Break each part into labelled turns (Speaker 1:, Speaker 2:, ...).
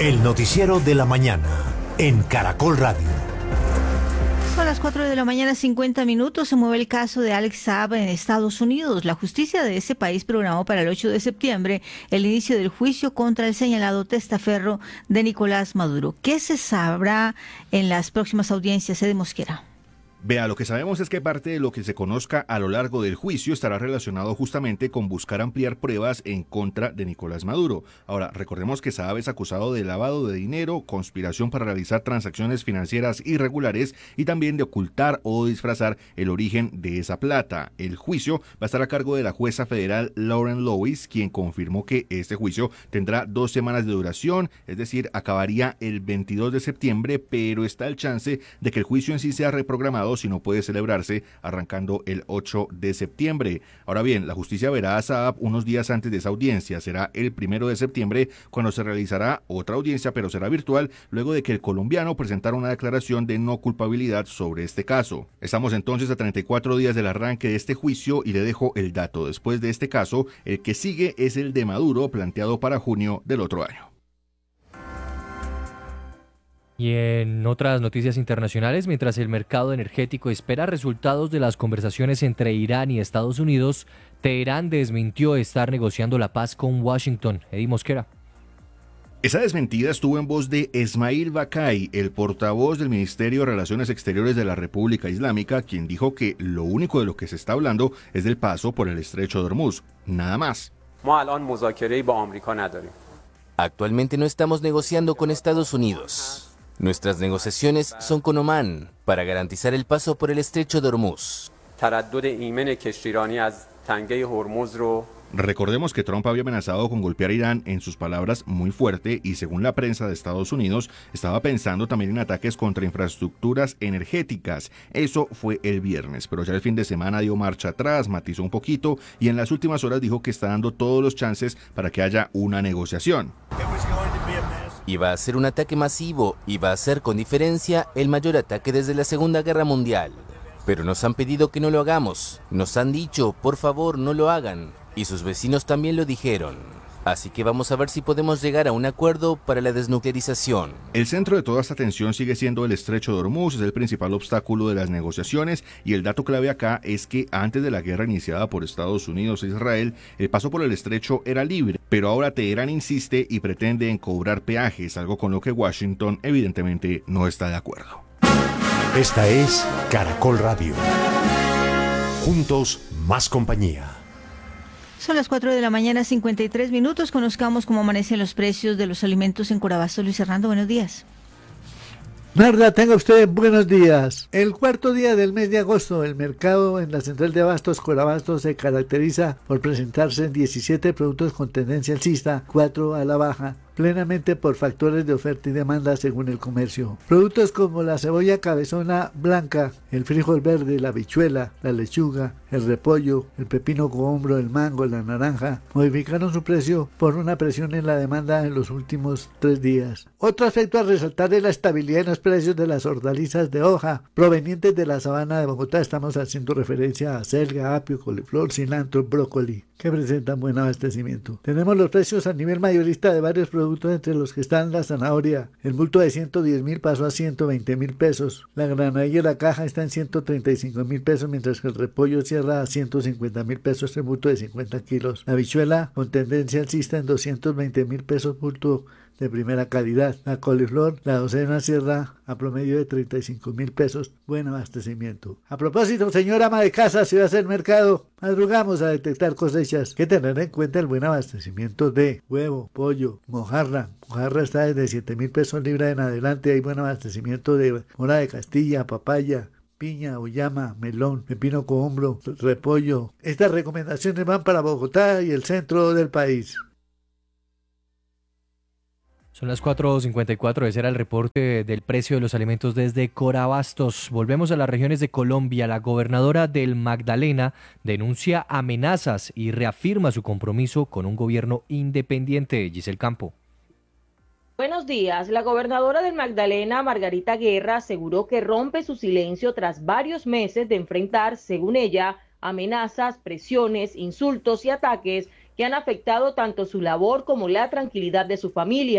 Speaker 1: El noticiero de la mañana en Caracol Radio.
Speaker 2: Son las 4 de la mañana, 50 minutos. Se mueve el caso de Alex Saab en Estados Unidos. La justicia de ese país programó para el 8 de septiembre el inicio del juicio contra el señalado testaferro de Nicolás Maduro. ¿Qué se sabrá en las próximas audiencias, Ede Mosquera?
Speaker 3: Vea, lo que sabemos es que parte de lo que se conozca a lo largo del juicio estará relacionado justamente con buscar ampliar pruebas en contra de Nicolás Maduro. Ahora, recordemos que Saab es acusado de lavado de dinero, conspiración para realizar transacciones financieras irregulares y también de ocultar o disfrazar el origen de esa plata. El juicio va a estar a cargo de la jueza federal Lauren Lewis, quien confirmó que este juicio tendrá 2 semanas de duración, es decir, acabaría el 22 de septiembre, pero está el chance de que el juicio en sí sea reprogramado si no puede celebrarse arrancando el 8 de septiembre. Ahora bien, la justicia verá a Saab unos días antes de esa audiencia. Será el 1 de septiembre cuando se realizará otra audiencia, pero será virtual, luego de que el colombiano presentara una declaración de no culpabilidad sobre este caso. Estamos entonces a 34 días del arranque de este juicio y le dejo el dato. Después de este caso, el que sigue es el de Maduro, planteado para junio del otro año.
Speaker 4: Y en otras noticias internacionales, mientras el mercado energético espera resultados de las conversaciones entre Irán y Estados Unidos, Teherán desmintió estar negociando la paz con Washington. Edi Mosquera.
Speaker 3: Esa desmentida estuvo en voz de Esmail Bakai, el portavoz del Ministerio de Relaciones Exteriores de la República Islámica, quien dijo que lo único de lo que se está hablando es del paso por el estrecho de Hormuz, nada más.
Speaker 5: Actualmente no estamos negociando con Estados Unidos. Nuestras negociaciones son con Omán para garantizar el paso por el estrecho de Hormuz.
Speaker 3: Recordemos que Trump había amenazado con golpear a Irán, en sus palabras, muy fuerte, y según la prensa de Estados Unidos, estaba pensando también en ataques contra infraestructuras energéticas. Eso fue el viernes, pero ya el fin de semana dio marcha atrás, matizó un poquito y en las últimas horas dijo que está dando todos los chances para que haya una negociación.
Speaker 5: Iba a ser un ataque masivo, iba a ser con diferencia el mayor ataque desde la Segunda Guerra Mundial. Pero nos han pedido que no lo hagamos, nos han dicho, por favor, no lo hagan, y sus vecinos también lo dijeron. Así que vamos a ver si podemos llegar a un acuerdo para la desnuclearización.
Speaker 3: El centro de toda esta tensión sigue siendo el estrecho de Hormuz, es el principal obstáculo de las negociaciones, y el dato clave acá es que antes de la guerra iniciada por Estados Unidos e Israel, el paso por el estrecho era libre, pero ahora Teherán insiste y pretende en cobrar peajes, algo con lo que Washington evidentemente no está de acuerdo.
Speaker 1: Esta es Caracol Radio. Juntos, más compañía.
Speaker 2: Son las 4 de la mañana, 53 minutos. Conozcamos cómo amanecen los precios de los alimentos en Corabastos. Luis Hernando, buenos días.
Speaker 6: Narda, tenga usted buenos días. El cuarto día del mes de agosto, el mercado en la central de abastos Corabastos se caracteriza por presentarse en 17 productos con tendencia alcista, 4 a la baja, plenamente por factores de oferta y demanda según el comercio. Productos como la cebolla cabezona blanca, el frijol verde, la habichuela, la lechuga, el repollo, el pepino cohombro, el mango, la naranja, modificaron su precio por una presión en la demanda en los últimos 3 días. Otro aspecto a resaltar es la estabilidad en los precios de las hortalizas de hoja provenientes de la sabana de Bogotá. Estamos haciendo referencia a selga, apio, coliflor, cilantro, brócoli, que presentan buen abastecimiento. Tenemos los precios a nivel mayorista de varios productos, entre los que están la zanahoria. El bulto de 110.000 pasó a 120.000 pesos. La granadilla y la caja está en 135.000 pesos, mientras que el repollo cierra a 150.000 pesos el bulto de 50 kilos. La habichuela con tendencia alcista en 220.000 pesos bulto de primera calidad. La coliflor, la docena cierra a promedio de 35.000 pesos. Buen abastecimiento. A propósito, señora ama de casa, si va a hacer mercado, madrugamos a detectar cosechas. Hay que tener en cuenta el buen abastecimiento de huevo, pollo, mojarra. Mojarra está desde 7.000 pesos libra en adelante. Hay buen abastecimiento de mora de Castilla, papaya, piña, uyama, melón, pepino cohombro, repollo. Estas recomendaciones van para Bogotá y el centro del país.
Speaker 4: Son las 4:54, ese era el reporte del precio de los alimentos desde Corabastos. Volvemos a las regiones de Colombia. La gobernadora del Magdalena denuncia amenazas y reafirma su compromiso con un gobierno independiente. Giselle Campo.
Speaker 7: Buenos días. La gobernadora del Magdalena, Margarita Guerra, aseguró que rompe su silencio tras varios meses de enfrentar, según ella, amenazas, presiones, insultos y ataques que han afectado tanto su labor como la tranquilidad de su familia.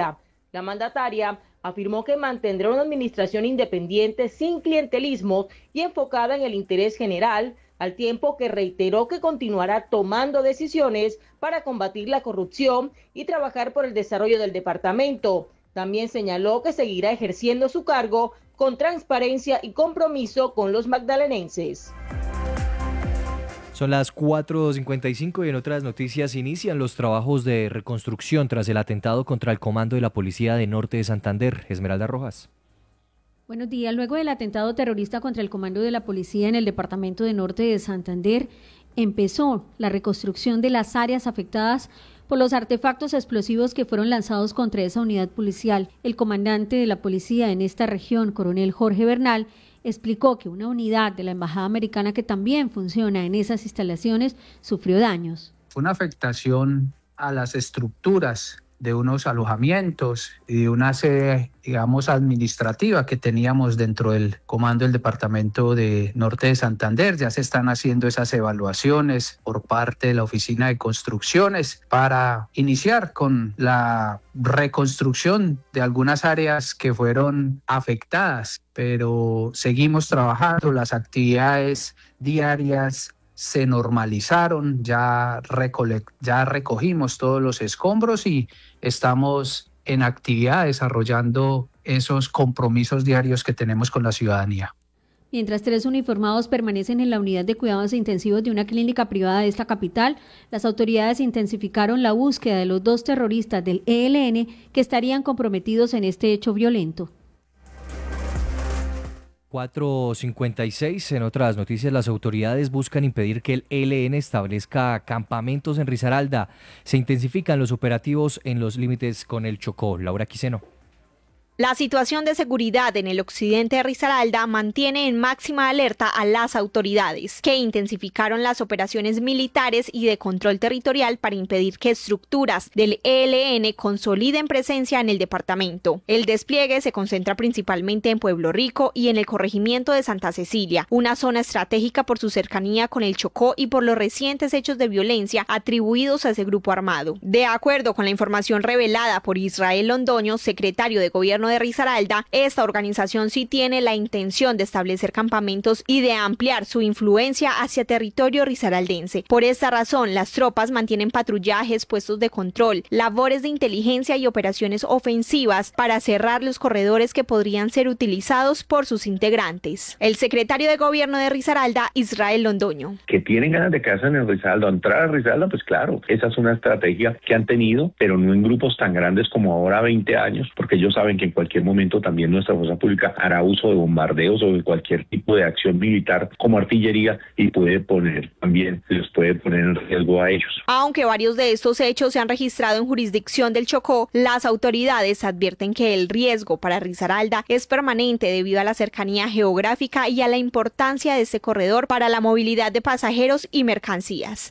Speaker 7: La mandataria afirmó que mantendrá una administración independiente sin clientelismo y enfocada en el interés general, al tiempo que reiteró que continuará tomando decisiones para combatir la corrupción y trabajar por el desarrollo del departamento. También señaló que seguirá ejerciendo su cargo con transparencia y compromiso con los magdalenenses.
Speaker 4: Son las 4:55 y en otras noticias inician los trabajos de reconstrucción tras el atentado contra el comando de la Policía de Norte de Santander. Esmeralda Rojas.
Speaker 8: Buenos días. Luego del atentado terrorista contra el comando de la policía en el departamento de Norte de Santander, empezó la reconstrucción de las áreas afectadas por los artefactos explosivos que fueron lanzados contra esa unidad policial. El comandante de la policía en esta región, coronel Jorge Bernal, explicó que una unidad de la Embajada Americana que también funciona en esas instalaciones sufrió daños.
Speaker 9: Fue una afectación a las estructuras de unos alojamientos y de una sede, digamos, administrativa que teníamos dentro del comando del departamento de Norte de Santander. Ya se están haciendo esas evaluaciones por parte de la Oficina de Construcciones para iniciar con la reconstrucción de algunas áreas que fueron afectadas, pero seguimos trabajando, las actividades diarias se normalizaron, ya recogimos todos los escombros y estamos en actividad desarrollando esos compromisos diarios que tenemos con la ciudadanía.
Speaker 8: Mientras 3 uniformados permanecen en la unidad de cuidados intensivos de una clínica privada de esta capital, las autoridades intensificaron la búsqueda de los 2 terroristas del ELN que estarían comprometidos en este hecho violento.
Speaker 4: 4:56. En otras noticias, las autoridades buscan impedir que el ELN establezca campamentos en Risaralda. Se intensifican los operativos en los límites con el Chocó. Laura Quiseno.
Speaker 10: La situación de seguridad en el occidente de Risaralda mantiene en máxima alerta a las autoridades, que intensificaron las operaciones militares y de control territorial para impedir que estructuras del ELN consoliden presencia en el departamento. El despliegue se concentra principalmente en Pueblo Rico y en el corregimiento de Santa Cecilia, una zona estratégica por su cercanía con el Chocó y por los recientes hechos de violencia atribuidos a ese grupo armado. De acuerdo con la información revelada por Israel Londoño, secretario de Gobierno de Risaralda, esta organización sí tiene la intención de establecer campamentos y de ampliar su influencia hacia territorio risaraldense. Por esta razón, las tropas mantienen patrullajes, puestos de control, labores de inteligencia y operaciones ofensivas para cerrar los corredores que podrían ser utilizados por sus integrantes. El secretario de Gobierno de Risaralda, Israel Londoño.
Speaker 11: Que tienen ganas de quedarse en el Risaralda, entrar a Risaralda, pues claro, esa es una estrategia que han tenido, pero no en grupos tan grandes como ahora 20 años, porque ellos saben que en cualquier momento también nuestra fuerza pública hará uso de bombardeos o de cualquier tipo de acción militar como artillería y les puede poner en riesgo a ellos.
Speaker 10: Aunque varios de estos hechos se han registrado en jurisdicción del Chocó, las autoridades advierten que el riesgo para Risaralda es permanente debido a la cercanía geográfica y a la importancia de este corredor para la movilidad de pasajeros y mercancías.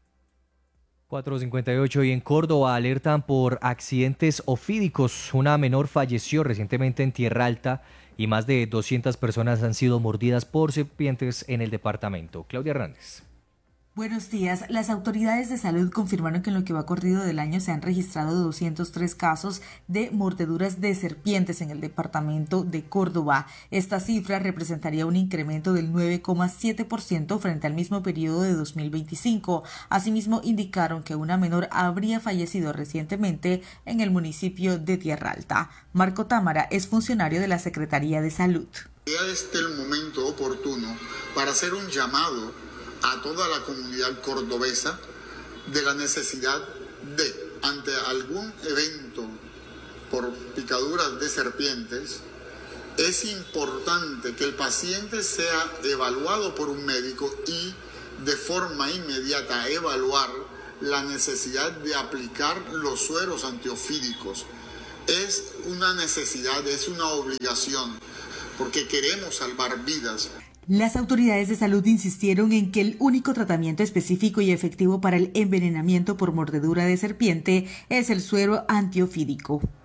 Speaker 4: 4:58 y en Córdoba alertan por accidentes ofídicos. Una menor falleció recientemente en Tierra Alta y más de 200 personas han sido mordidas por serpientes en el departamento. Claudia Hernández.
Speaker 12: Buenos días. Las autoridades de salud confirmaron que en lo que va corrido del año se han registrado 203 casos de mordeduras de serpientes en el departamento de Córdoba. Esta cifra representaría un incremento del 9,7% frente al mismo periodo de 2025. Asimismo, indicaron que una menor habría fallecido recientemente en el municipio de Tierra Alta. Marco Támara es funcionario de la Secretaría de Salud.
Speaker 13: Este es el momento oportuno para hacer un llamado a toda la comunidad cordobesa de la necesidad de, ante algún evento por picaduras de serpientes, es importante que el paciente sea evaluado por un médico y de forma inmediata evaluar la necesidad de aplicar los sueros antiofídicos. Es una necesidad, es una obligación, porque queremos salvar vidas.
Speaker 12: Las autoridades de salud insistieron en que el único tratamiento específico y efectivo para el envenenamiento por mordedura de serpiente es el suero antiofídico.